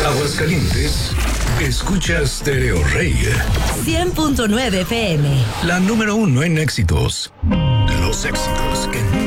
Aguascalientes, escucha Stereo Rey. 100.9 FM. La número 1 en éxitos. Los éxitos que